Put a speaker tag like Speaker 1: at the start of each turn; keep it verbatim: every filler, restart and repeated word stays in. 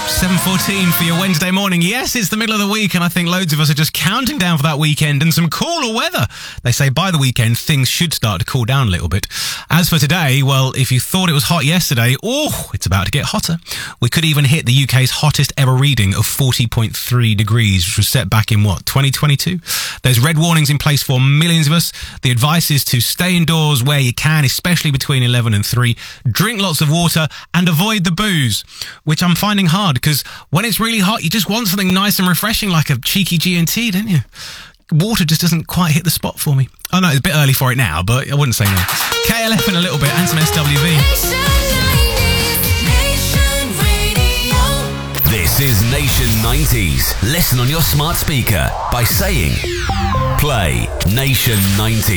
Speaker 1: seven fourteen for your Wednesday morning. Yes, it's the middle of the week, and I think loads of us are just counting down for that weekend and some cooler weather. They say by the weekend, things should start to cool down a little bit. As for today, well, if you thought it was hot yesterday, oh, it's about to get hotter. We could even hit the U K's hottest ever reading of forty point three degrees, which was set back in, what, twenty twenty-two? There's red warnings in place for millions of us. The advice is to stay indoors where you can, especially between eleven and three. Drink lots of water and avoid the booze, which I'm finding hard because when it's really hot, you just want something nice and refreshing like a cheeky G and T, don't you? Water just doesn't quite hit the spot for me. Oh no, it's a bit early for it now, but I wouldn't say no. K L F in a little bit and some S W V.
Speaker 2: This is Nation nineties. Listen on your smart speaker by saying, play Nation nineties.